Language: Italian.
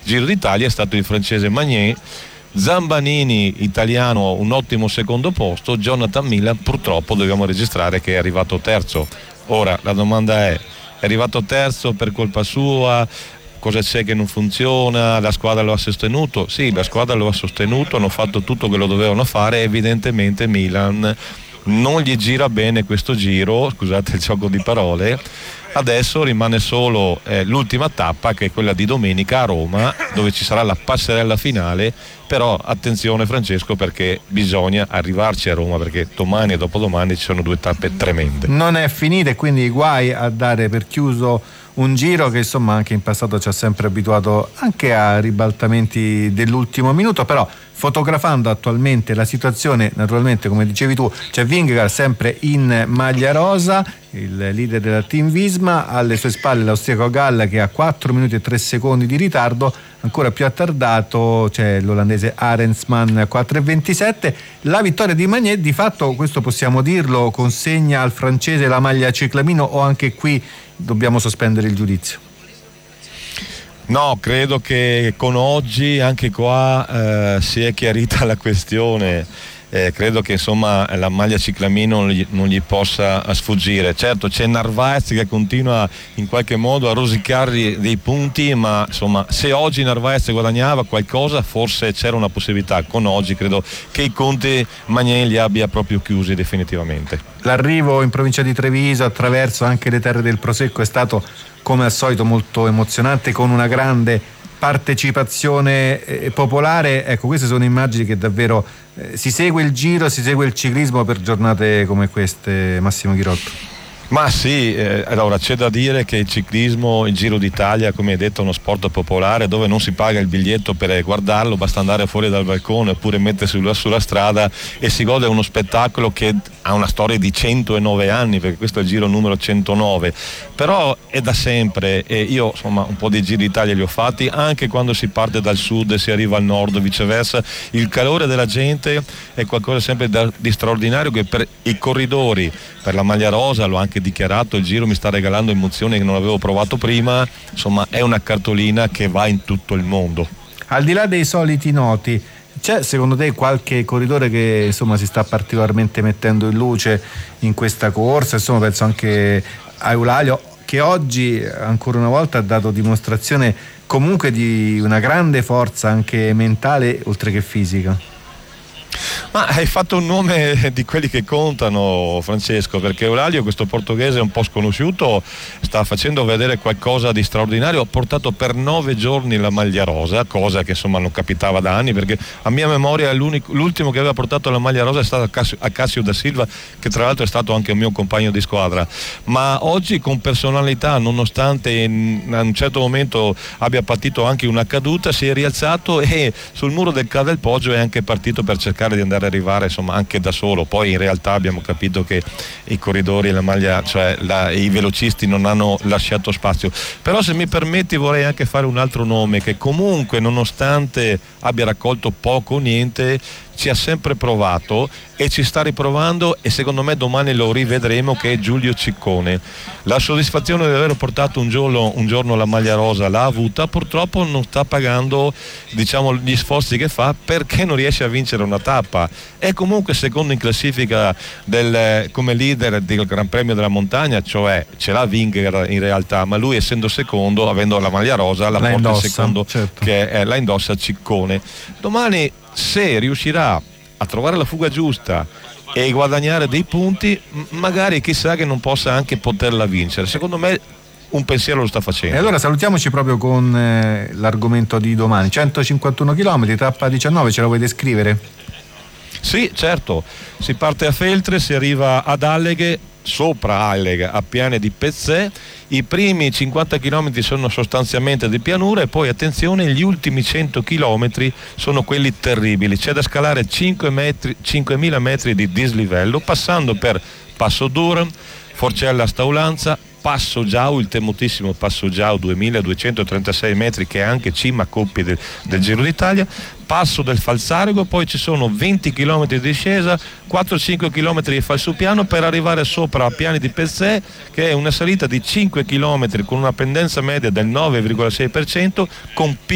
Giro d'Italia è stato il francese Magnier. Zambanini italiano un ottimo secondo posto, Jonathan Milan purtroppo dobbiamo registrare che è arrivato terzo. Ora la domanda è arrivato terzo per colpa sua? Cosa c'è che non funziona? La squadra lo ha sostenuto? Sì, la squadra lo ha sostenuto, hanno fatto tutto che lo dovevano fare, evidentemente Milan non gli gira bene questo giro, scusate il gioco di parole. Adesso rimane solo l'ultima tappa, che è quella di domenica a Roma, dove ci sarà la passerella finale. Però attenzione Francesco, perché bisogna arrivarci a Roma, perché domani e dopodomani ci sono 2 tappe tremende. Non è finita e quindi guai a dare per chiuso un giro che insomma anche in passato ci ha sempre abituato anche a ribaltamenti dell'ultimo minuto, però fotografando attualmente la situazione, naturalmente come dicevi tu c'è Vingegaard sempre in maglia rosa, il leader della Team Visma, alle sue spalle l'austriaco Galla che ha 4 minuti e 3 secondi di ritardo, ancora più attardato c'è l'olandese Arensman 4,27. La vittoria di Magnier di fatto, questo possiamo dirlo, consegna al francese la maglia ciclamino, o anche qui dobbiamo sospendere il giudizio? No, credo che con oggi anche qua si è chiarita la questione. Credo che insomma la maglia ciclamino non gli possa sfuggire. Certo c'è Narvaez che continua in qualche modo a rosicare dei punti, ma insomma se oggi Narvaez guadagnava qualcosa forse c'era una possibilità. Con oggi credo che i conti Magnier li abbia proprio chiusi definitivamente. L'arrivo in provincia di Treviso attraverso anche le terre del Prosecco è stato come al solito molto emozionante, con una grande partecipazione popolare. Ecco, queste sono immagini che davvero si segue il giro, si segue il ciclismo per giornate come queste, Massimo Ghirotto. Ma sì, allora c'è da dire che il ciclismo, il Giro d'Italia, come hai detto, è uno sport popolare dove non si paga il biglietto per guardarlo, basta andare fuori dal balcone oppure mettersi sulla strada e si gode uno spettacolo che ha una storia di 109 anni, perché questo è il giro numero 109, però è da sempre, e io insomma un po' di Giri d'Italia li ho fatti, anche quando si parte dal sud e si arriva al nord, viceversa, il calore della gente è qualcosa sempre di straordinario, che per i corridori, per la maglia rosa, l'ho anche dichiarato, il giro mi sta regalando emozioni che non avevo provato prima, insomma è una cartolina che va in tutto il mondo. Al di là dei soliti noti, c'è secondo te qualche corridore che insomma si sta particolarmente mettendo in luce in questa corsa? Insomma penso anche a Eulalia, che oggi ancora una volta ha dato dimostrazione comunque di una grande forza anche mentale oltre che fisica. Ma hai fatto un nome di quelli che contano, Francesco, perché Eulalia, questo portoghese un po' sconosciuto, sta facendo vedere qualcosa di straordinario. Ha portato per 9 giorni la maglia rosa, cosa che insomma non capitava da anni, perché a mia memoria l'ultimo che aveva portato la maglia rosa è stato Acacio da Silva, che tra l'altro è stato anche un mio compagno di squadra. Ma oggi con personalità, nonostante in un certo momento abbia patito anche una caduta, si è rialzato e sul muro del Ca del Poggio è anche partito per cercare di andare a arrivare insomma anche da solo. Poi in realtà abbiamo capito che i corridori, la maglia, cioè i velocisti non hanno lasciato spazio. Però se mi permetti vorrei anche fare un altro nome che comunque, nonostante abbia raccolto poco o niente, ci ha sempre provato e ci sta riprovando, e secondo me domani lo rivedremo, che è Giulio Ciccone. La soddisfazione di aver portato un giorno la maglia rosa l'ha avuta, purtroppo non sta pagando diciamo gli sforzi che fa, perché non riesce a vincere una tappa. È comunque secondo in classifica come leader del Gran Premio della Montagna, cioè ce l'ha Vingegaard in realtà, ma lui essendo secondo, avendo la maglia rosa, la porta indossa, il secondo, certo, che la indossa Ciccone. Domani, se riuscirà a trovare la fuga giusta e guadagnare dei punti, magari chissà che non possa anche poterla vincere. Secondo me un pensiero lo sta facendo. E allora salutiamoci proprio con l'argomento di domani. 151 km, tappa 19, ce la vuoi descrivere? Sì, certo, si parte a Feltre, si arriva ad Alleghe, sopra Alleghe a Piane di Pezzè. I primi 50 km sono sostanzialmente di pianura, e poi attenzione, gli ultimi 100 km sono quelli terribili. C'è da scalare 5.000 metri di dislivello, passando per Passo Duran, Forcella Staulanza, Passo Giau, il temutissimo Passo Giau, 2236 metri, che è anche cima coppie del Giro d'Italia, Passo del Falzarego, poi ci sono 20 km di discesa, 4-5 km di falsopiano per arrivare sopra a Piani di Pezzè, che è una salita di 5 km con una pendenza media del 9,6%, con